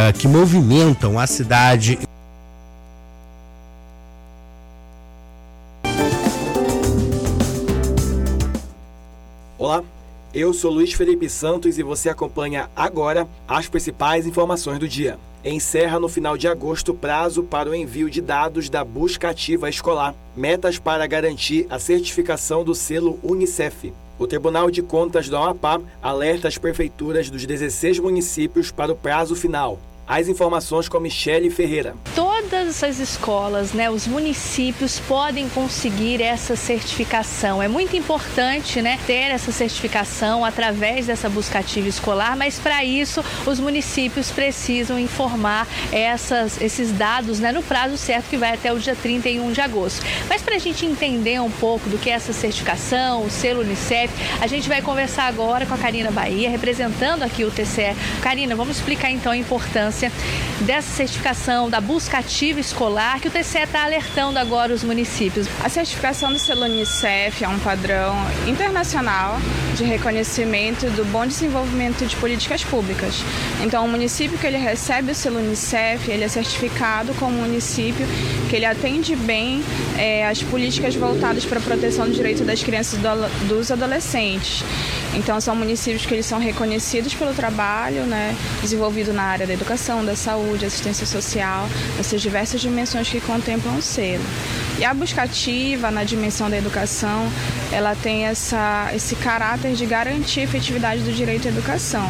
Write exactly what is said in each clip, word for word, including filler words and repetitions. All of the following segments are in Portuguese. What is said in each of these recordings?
uh, que movimentam a cidade. Olá, eu sou Luiz Felipe Santos e você acompanha agora as principais informações do dia. Encerra no final de agosto o prazo para o envio de dados da busca ativa escolar. Metas para garantir a certificação do selo Unicef. O Tribunal de Contas do Amapá alerta as prefeituras dos dezesseis municípios para o prazo final. As informações com Michele Ferreira. Todas as escolas, né, os municípios podem conseguir essa certificação. É muito importante, né, ter essa certificação através dessa busca ativa escolar, mas para isso os municípios precisam informar essas, esses dados, né, no prazo certo, que vai até o dia trinta e um de agosto. Mas para a gente entender um pouco do que é essa certificação, o selo Unicef, a gente vai conversar agora com a Karina Bahia, representando aqui o T C E. Karina, vamos explicar então a importância dessa certificação da busca ativa escolar que o T C E está alertando agora os municípios. A certificação do selo Unicef é um padrão internacional de reconhecimento do bom desenvolvimento de políticas públicas. Então, o município que ele recebe o selo Unicef, ele é certificado como um município que ele atende bem é, as políticas voltadas para a proteção do direito das crianças e dos adolescentes. Então, são municípios que eles são reconhecidos pelo trabalho, né, desenvolvido na área da educação, da saúde, assistência social, essas diversas dimensões que contemplam o selo. E a busca ativa na dimensão da educação, ela tem essa, esse caráter de garantir a efetividade do direito à educação.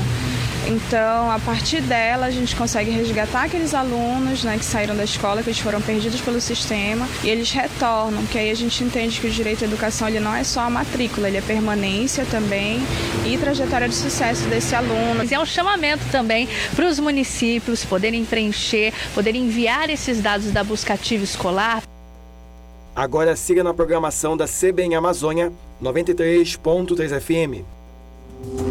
Então, a partir dela, a gente consegue resgatar aqueles alunos, né, que saíram da escola, que eles foram perdidos pelo sistema, e eles retornam, que aí a gente entende que o direito à educação ele não é só a matrícula, ele é permanência também e trajetória de sucesso desse aluno. É um chamamento também para os municípios poderem preencher, poderem enviar esses dados da busca ativa escolar. Agora siga na programação da C B N Amazônia noventa e três ponto três F M.